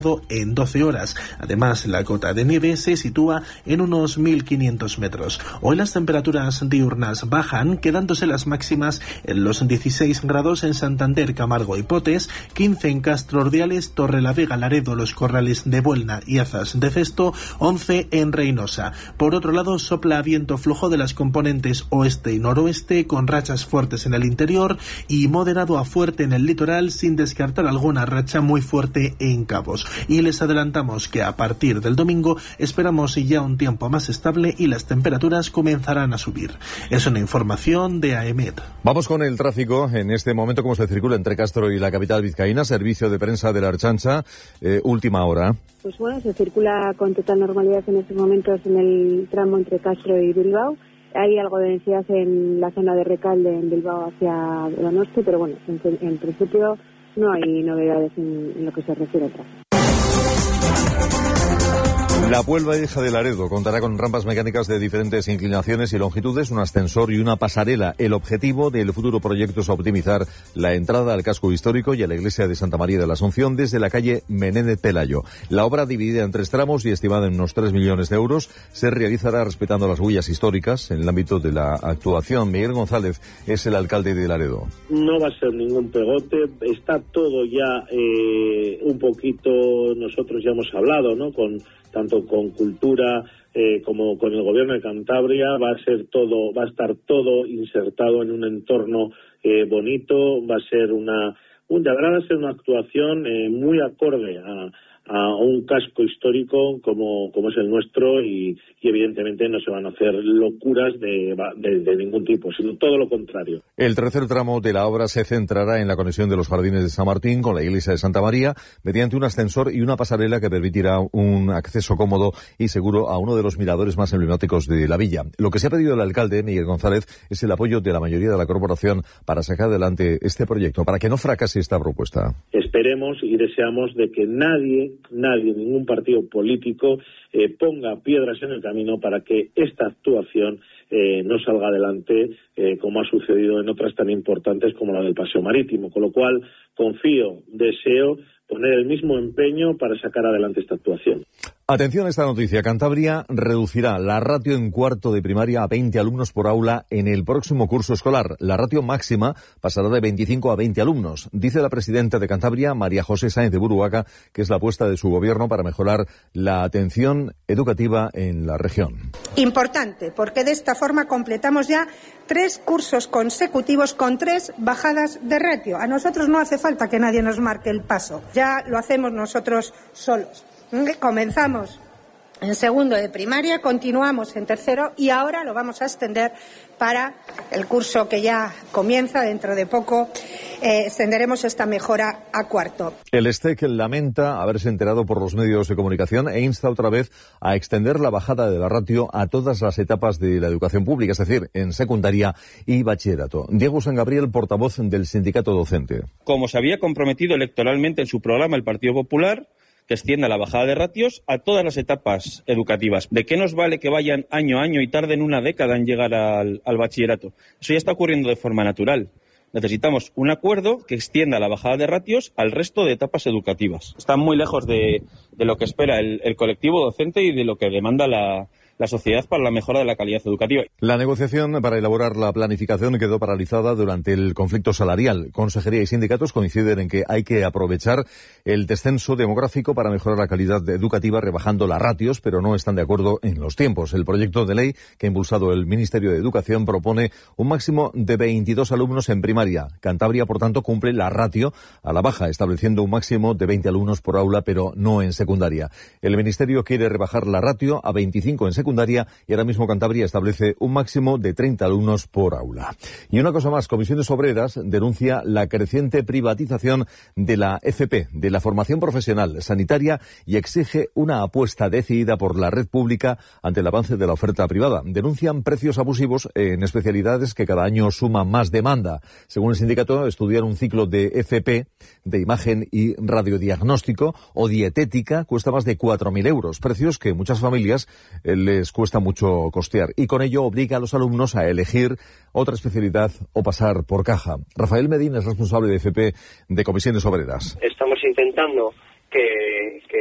en 12 horas. Además, la cota de nieve se sitúa en unos 1.500 metros. Hoy las temperaturas diurnas bajan, quedándose las máximas en los 16 grados en Santander, Camargo y Potes, 15 en Castro Ordiales, Torrelavega, Laredo, Los Corrales de Buelna y Azas de Cesto, 11 en Reynosa. Por otro lado, sopla viento flojo de las componentes oeste y noroeste, con rachas fuertes en el interior y moderado a fuerte en el litoral, sin descartar alguna racha muy fuerte en Cabos. Y les adelantamos que a partir del domingo esperamos ya un tiempo más estable y las temperaturas comenzarán a subir. Es una información de AEMET. Vamos con el tráfico. En este momento, ¿cómo se circula entre Castro y la capital vizcaína? Servicio de prensa de la Ertzaintza, última hora. Pues bueno, se circula con total normalidad en estos momentos en el tramo entre Castro y Bilbao. Hay algo de densidad en la zona de Recalde, en Bilbao hacia el norte, pero bueno, en principio no hay novedades en lo que se refiere al tráfico. La Puelva hija de Laredo contará con rampas mecánicas de diferentes inclinaciones y longitudes, un ascensor y una pasarela. El objetivo del futuro proyecto es optimizar la entrada al casco histórico y a la iglesia de Santa María de la Asunción desde la calle Menéndez Pelayo. La obra, dividida en 3 tramos y estimada en unos 3 millones de euros, se realizará respetando las huellas históricas en el ámbito de la actuación. Miguel González es el alcalde de Laredo. No va a ser ningún pegote, está todo ya un poquito, nosotros ya hemos hablado, ¿no?, tanto con Cultura como con el Gobierno de Cantabria, va a estar todo insertado en un entorno bonito, va a ser una actuación muy acorde a un casco histórico como es el nuestro y evidentemente no se van a hacer locuras de ningún tipo, sino todo lo contrario. El tercer tramo de la obra se centrará en la conexión de los jardines de San Martín con la iglesia de Santa María mediante un ascensor y una pasarela que permitirá un acceso cómodo y seguro a uno de los miradores más emblemáticos de la villa. Lo que se ha pedido el alcalde, Miguel González, es el apoyo de la mayoría de la corporación para sacar adelante este proyecto, para que no fracase esta propuesta. Esperemos y deseamos de que nadie, ningún partido político ponga piedras en el camino para que esta actuación no salga adelante como ha sucedido en otras tan importantes como la del Paseo Marítimo, con lo cual deseo poner el mismo empeño para sacar adelante esta actuación. Atención a esta noticia. Cantabria reducirá la ratio en cuarto de primaria a 20 alumnos por aula en el próximo curso escolar. La ratio máxima pasará de 25 a 20 alumnos. Dice la presidenta de Cantabria, María José Sáenz de Buruaga, que es la apuesta de su gobierno para mejorar la atención educativa en la región. Importante, porque de esta forma completamos ya 3 cursos consecutivos con 3 bajadas de ratio. A nosotros no hace falta que nadie nos marque el paso. Ya lo hacemos nosotros solos. Comenzamos en segundo de primaria, continuamos en tercero y ahora lo vamos a extender para el curso que ya comienza dentro de poco. Extenderemos esta mejora a cuarto. El STEC lamenta haberse enterado por los medios de comunicación e insta otra vez a extender la bajada de la ratio a todas las etapas de la educación pública, es decir, en secundaria y bachillerato. Diego San Gabriel, portavoz del sindicato docente. Como se había comprometido electoralmente en su programa el Partido Popular, que extienda la bajada de ratios a todas las etapas educativas. ¿De qué nos vale que vayan año a año y tarden una década en llegar al bachillerato? Eso ya está ocurriendo de forma natural. Necesitamos un acuerdo que extienda la bajada de ratios al resto de etapas educativas. Están muy lejos de lo que espera el colectivo docente y de lo que demanda la sociedad para la mejora de la calidad educativa. La negociación para elaborar la planificación quedó paralizada durante el conflicto salarial. Consejería y sindicatos coinciden en que hay que aprovechar el descenso demográfico para mejorar la calidad educativa rebajando las ratios, pero no están de acuerdo en los tiempos. El proyecto de ley que ha impulsado el Ministerio de Educación propone un máximo de 22 alumnos en primaria. Cantabria, por tanto, cumple la ratio a la baja, estableciendo un máximo de 20 alumnos por aula, pero no en secundaria. El Ministerio quiere rebajar la ratio a 25 en secundaria y ahora mismo Cantabria establece un máximo de 30 alumnos por aula. Y una cosa más, Comisiones Obreras denuncia la creciente privatización de la FP, de la formación profesional sanitaria, y exige una apuesta decidida por la red pública ante el avance de la oferta privada. Denuncian precios abusivos en especialidades que cada año suman más demanda. Según el sindicato, estudiar un ciclo de FP, de imagen y radiodiagnóstico o dietética, cuesta más de 4.000 euros, precios que muchas familias les cuesta mucho costear, y con ello obliga a los alumnos a elegir otra especialidad o pasar por caja. Rafael Medina es responsable de FP de Comisiones Obreras. Estamos intentando que